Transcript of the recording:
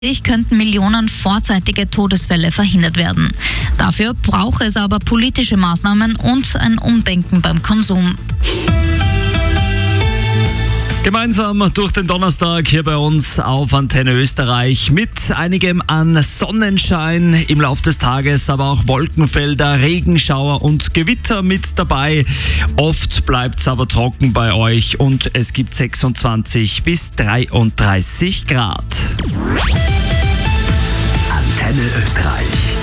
Könnten Millionen vorzeitige Todesfälle verhindert werden. Dafür braucht es aber politische Maßnahmen und ein Umdenken beim Konsum. Gemeinsam durch den Donnerstag hier bei uns auf Antenne Österreich mit einigem an Sonnenschein im Laufe des Tages, aber auch Wolkenfelder, Regenschauer und Gewitter mit dabei. Oft bleibt es aber trocken bei euch und es gibt 26 bis 33 Grad. Antenne Österreich.